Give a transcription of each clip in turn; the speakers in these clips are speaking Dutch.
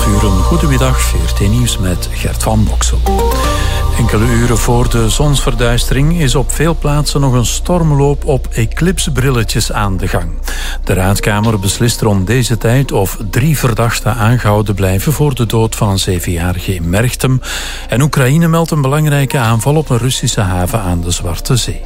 11:30 een goedemiddag, VRT Nieuws met Gert van Boksel. Enkele uren voor de zonsverduistering is op veel plaatsen nog een stormloop op eclipsebrilletjes aan de gang. De Raadkamer beslist rond deze tijd of 3 verdachten aangehouden blijven voor de dood van een 7-jarige in Merchtem. En Oekraïne meldt een belangrijke aanval op een Russische haven aan de Zwarte Zee.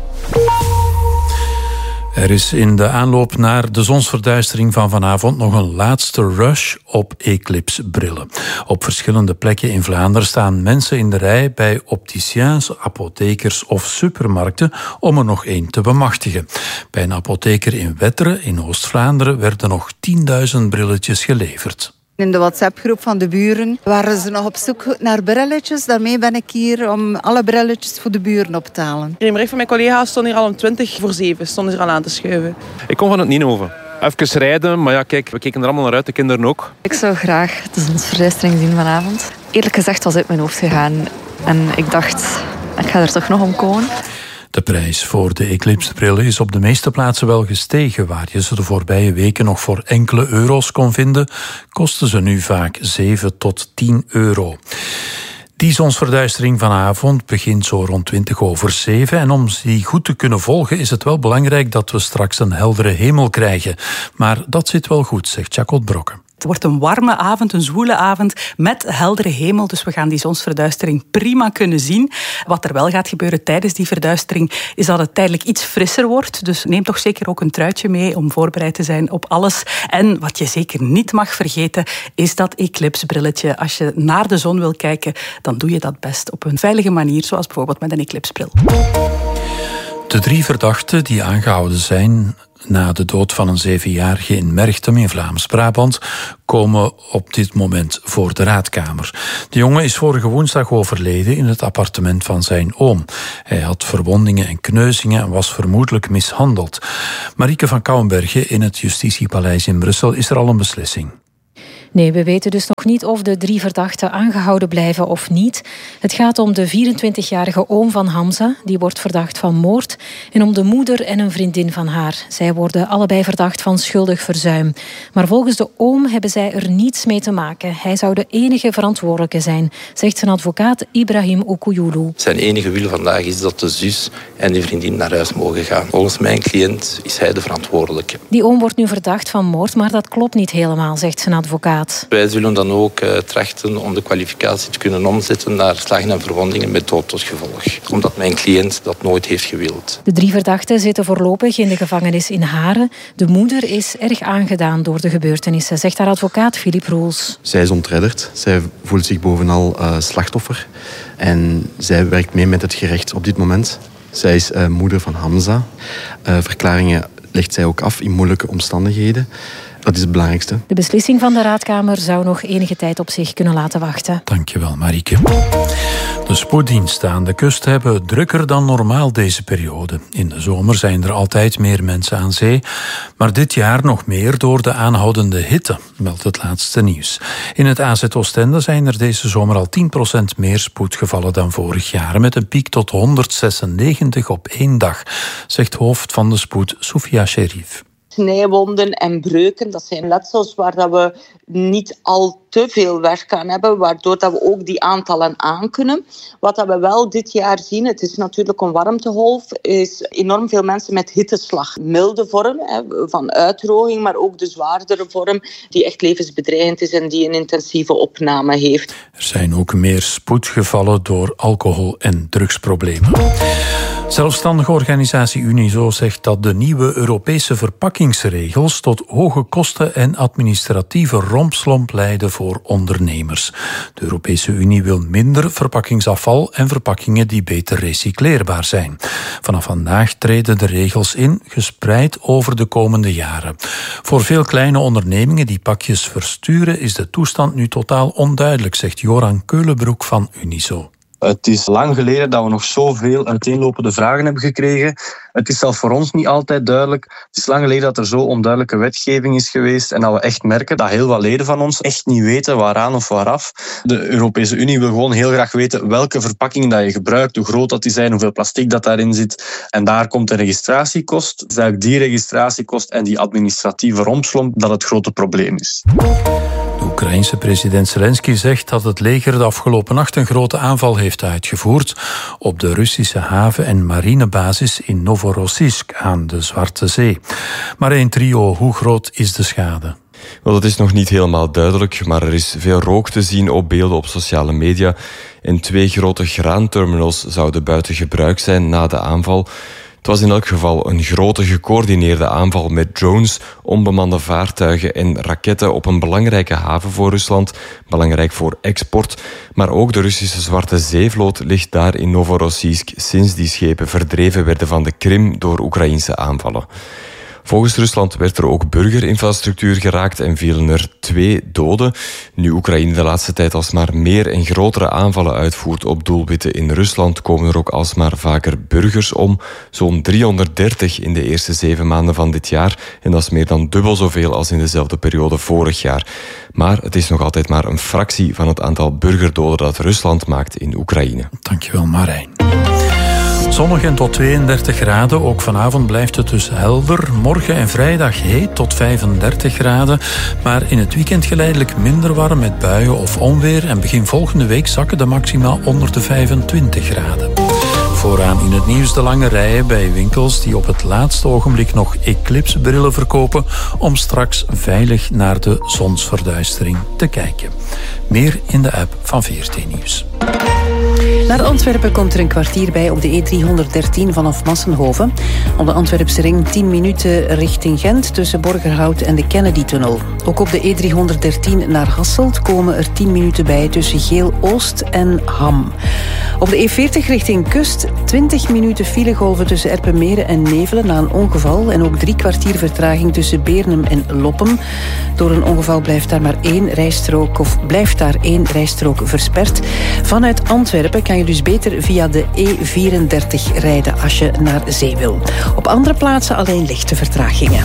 Er is in de aanloop naar de zonsverduistering van vanavond nog een laatste rush op eclipsbrillen. Op verschillende plekken in Vlaanderen staan mensen in de rij bij opticiens, apothekers of supermarkten om er nog één te bemachtigen. Bij een apotheker in Wetteren in Oost-Vlaanderen werden nog 10.000 brilletjes geleverd. In de WhatsApp-groep van de buren waren ze nog op zoek naar brilletjes. Daarmee ben ik hier om alle brilletjes voor de buren op te halen. Een bericht van mijn collega's stond hier al om 7:20 stonden ze er al aan te schuiven. Ik kom van het Ninove. Even rijden, maar ja, kijk, we keken er allemaal naar uit, de kinderen ook. Ik zou graag de zonsverduistering zien vanavond. Eerlijk gezegd was het uit mijn hoofd gegaan. En ik dacht, ik ga er toch nog om komen. De prijs voor de eclipsebrillen is op de meeste plaatsen wel gestegen. Waar je ze de voorbije weken nog voor enkele euro's kon vinden, kosten ze nu vaak 7 tot 10 euro. Die zonsverduistering vanavond begint zo rond 7:20. En om die goed te kunnen volgen is het wel belangrijk dat we straks een heldere hemel krijgen. Maar dat zit wel goed, zegt Jacot Brokken. Het wordt een warme avond, een zwoele avond met heldere hemel. Dus we gaan die zonsverduistering prima kunnen zien. Wat er wel gaat gebeuren tijdens die verduistering is dat het tijdelijk iets frisser wordt. Dus neem toch zeker ook een truitje mee om voorbereid te zijn op alles. En wat je zeker niet mag vergeten is dat eclipsbrilletje. Als je naar de zon wil kijken, dan doe je dat best op een veilige manier, zoals bijvoorbeeld met een eclipsbril. De 3 verdachten die aangehouden zijn na de dood van een 7-jarige in Merchtem in Vlaams-Brabant komen op dit moment voor de Raadkamer. De jongen is vorige woensdag overleden in het appartement van zijn oom. Hij had verwondingen en kneuzingen en was vermoedelijk mishandeld. Marieke van Kouwenbergen in het Justitiepaleis in Brussel. Is er al een beslissing? Nee, we weten dus nog niet of de 3 verdachten aangehouden blijven of niet. Het gaat om de 24-jarige oom van Hamza, die wordt verdacht van moord, en om de moeder en een vriendin van haar. Zij worden allebei verdacht van schuldig verzuim. Maar volgens de oom hebben zij er niets mee te maken. Hij zou de enige verantwoordelijke zijn, zegt zijn advocaat Ibrahim Okuyulu. Zijn enige wil vandaag is dat de zus en die vriendin naar huis mogen gaan. Volgens mijn cliënt is hij de verantwoordelijke. Die oom wordt nu verdacht van moord, maar dat klopt niet helemaal, zegt zijn advocaat. Wij zullen dan ook trachten om de kwalificatie te kunnen omzetten naar slagen en verwondingen met dood tot gevolg. Omdat mijn cliënt dat nooit heeft gewild. De 3 verdachten zitten voorlopig in de gevangenis in Haren. De moeder is erg aangedaan door de gebeurtenissen, zegt haar advocaat Philip Roels. Zij is ontredderd. Zij voelt zich bovenal slachtoffer. En zij werkt mee met het gerecht op dit moment. Zij is moeder van Hamza. Verklaringen legt zij ook af in moeilijke omstandigheden. Dat is het belangrijkste. De beslissing van de Raadkamer zou nog enige tijd op zich kunnen laten wachten. Dankjewel, Marieke. De spoeddiensten aan de kust hebben het drukker dan normaal deze periode. In de zomer zijn er altijd meer mensen aan zee, maar dit jaar nog meer door de aanhoudende hitte, meldt het laatste nieuws. In het AZ Oostende zijn er deze zomer al 10% meer spoedgevallen dan vorig jaar, met een piek tot 196 op 1 dag, zegt hoofd van de spoed Soufia Sherif. Snijwonden en breuken, dat zijn letsels waar dat we niet al te veel werk aan hebben, waardoor dat we ook die aantallen aankunnen. Wat dat we wel dit jaar zien, het is natuurlijk een warmtegolf, is enorm veel mensen met hitteslag. Milde vorm van uitdroging, maar ook de zwaardere vorm die echt levensbedreigend is en die een intensieve opname heeft. Er zijn ook meer spoedgevallen door alcohol- en drugsproblemen. Zelfstandige organisatie Unizo zegt dat de nieuwe Europese verpakkingsregels tot hoge kosten en administratieve rompslomp leiden voor ondernemers. De Europese Unie wil minder verpakkingsafval en verpakkingen die beter recycleerbaar zijn. Vanaf vandaag treden de regels in, gespreid over de komende jaren. Voor veel kleine ondernemingen die pakjes versturen is de toestand nu totaal onduidelijk, zegt Joran Keulenbroek van Unizo. Het is lang geleden dat we nog zoveel uiteenlopende vragen hebben gekregen. Het is zelfs voor ons niet altijd duidelijk. Het is lang geleden dat er zo onduidelijke wetgeving is geweest en dat we echt merken dat heel wat leden van ons echt niet weten waaraan of waaraf. De Europese Unie wil gewoon heel graag weten welke verpakkingen dat je gebruikt, hoe groot dat die zijn, hoeveel plastic dat daarin zit. En daar komt de registratiekost. Het is eigenlijk die registratiekost en die administratieve rompslomp dat het grote probleem is. De Oekraïense president Zelensky zegt dat het leger de afgelopen nacht een grote aanval heeft uitgevoerd op de Russische haven- en marinebasis in Novorossiysk aan de Zwarte Zee. Maar een trio, hoe groot is de schade? Wel, dat is nog niet helemaal duidelijk, maar er is veel rook te zien op beelden op sociale media. En 2 grote graanterminals zouden buiten gebruik zijn na de aanval. Het was in elk geval een grote gecoördineerde aanval met drones, onbemande vaartuigen en raketten op een belangrijke haven voor Rusland, belangrijk voor export. Maar ook de Russische Zwarte Zeevloot ligt daar in Novorossiysk sinds die schepen verdreven werden van de Krim door Oekraïnse aanvallen. Volgens Rusland werd er ook burgerinfrastructuur geraakt en vielen er 2 doden. Nu Oekraïne de laatste tijd alsmaar meer en grotere aanvallen uitvoert op doelwitten in Rusland, komen er ook alsmaar vaker burgers om. Zo'n 330 in de eerste 7 maanden van dit jaar. En dat is meer dan dubbel zoveel als in dezelfde periode vorig jaar. Maar het is nog altijd maar een fractie van het aantal burgerdoden dat Rusland maakt in Oekraïne. Dankjewel, Marijn. Zonnig en tot 32 graden. Ook vanavond blijft het dus helder. Morgen en vrijdag heet tot 35 graden. Maar in het weekend geleidelijk minder warm met buien of onweer. En begin volgende week zakken de maxima onder de 25 graden. Vooraan in het nieuws de lange rijen bij winkels die op het laatste ogenblik nog eclipsebrillen verkopen om straks veilig naar de zonsverduistering te kijken. Meer in de app van VRT Nieuws. Naar Antwerpen komt er een kwartier bij op de E313 vanaf Massenhoven. Op de Antwerpse ring 10 minuten richting Gent tussen Borgerhout en de Kennedy-tunnel. Ook op de E313 naar Hasselt komen er 10 minuten bij tussen Geel-Oost en Ham. Op de E40 richting Kust 20 minuten filegolven tussen Erpenmeren en Nevelen na een ongeval. En ook 3 kwartier vertraging tussen Beernem en Loppem. Door een ongeval blijft daar 1 rijstrook versperd. Vanuit Antwerpen kan je dus beter via de E34 rijden als je naar zee wil. Op andere plaatsen alleen lichte vertragingen.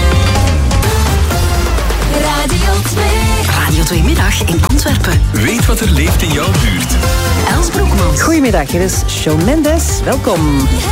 Radio 2 Middag in Antwerpen. Weet wat er leeft in jouw buurt. Els Broekmans. Goedemiddag, hier is Shawn Mendes. Welkom.